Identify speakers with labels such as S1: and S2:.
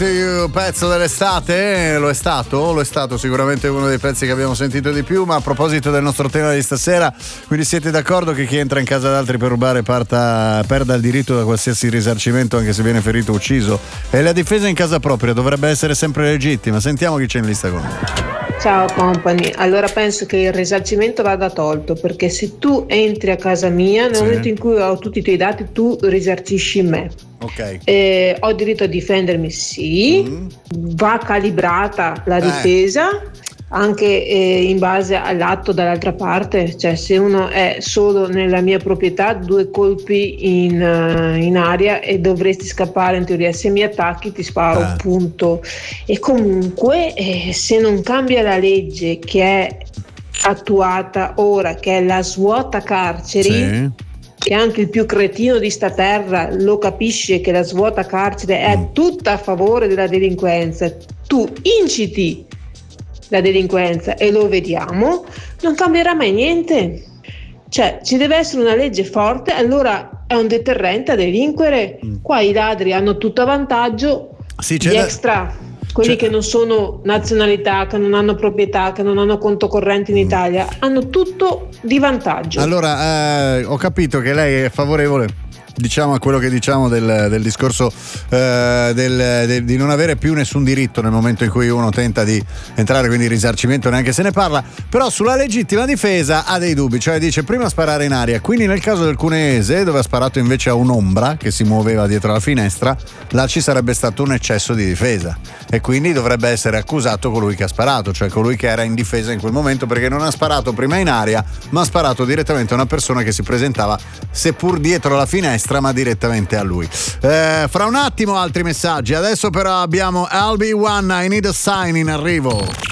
S1: Pezzo dell'estate, lo è stato sicuramente uno dei pezzi che abbiamo sentito di più. Ma a proposito del nostro tema di stasera, quindi siete d'accordo che chi entra in casa d'altri per rubare perda il diritto da qualsiasi risarcimento anche se viene ferito o ucciso, e la difesa in casa propria dovrebbe essere sempre legittima? Sentiamo chi c'è in lista con noi.
S2: Ciao company, allora penso che il risarcimento vada tolto, perché se tu entri a casa mia nel momento in cui ho tutti i tuoi dati tu risarcisci me.
S1: Ok.
S2: Ho diritto a difendermi, sì. Va calibrata la difesa anche in base all'atto dall'altra parte, cioè se uno è solo nella mia proprietà 2 colpi in aria e dovresti scappare in teoria, se mi attacchi ti sparo, punto. E comunque se non cambia la legge che è attuata ora, che è la svuota carceri, che anche il più cretino di sta terra lo capisce che la svuota carcere è tutta a favore della delinquenza, tu inciti la delinquenza e lo vediamo, non cambierà mai niente. Cioè ci deve essere una legge forte, allora è un deterrente a delinquere. Qua i ladri hanno tutto a vantaggio, gli extra, quelli che non sono nazionalità, che non hanno proprietà, che non hanno conto corrente in Italia, hanno tutto di vantaggio.
S1: Allora ho capito che lei è favorevole, diciamo, a quello che diciamo del discorso di non avere più nessun diritto nel momento in cui uno tenta di entrare, quindi risarcimento neanche se ne parla. Però sulla legittima difesa ha dei dubbi, cioè dice prima sparare in aria, quindi nel caso del cuneese dove ha sparato invece a un'ombra che si muoveva dietro la finestra, là ci sarebbe stato un eccesso di difesa e quindi dovrebbe essere accusato colui che ha sparato, cioè colui che era in difesa in quel momento, perché non ha sparato prima in aria ma ha sparato direttamente a una persona che si presentava seppur dietro la finestra ma direttamente a lui. Fra un attimo altri messaggi, adesso però abbiamo Albi One, I Need a Sign in arrivo.